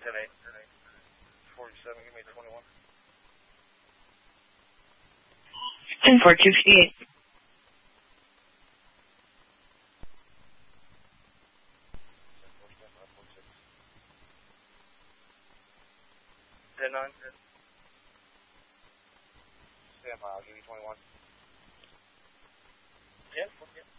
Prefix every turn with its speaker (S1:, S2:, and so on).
S1: 10-8. 47, give me 21.
S2: 10-4, 258.
S1: 10-9. Stand by, I'll give you 21. 10-4, yeah.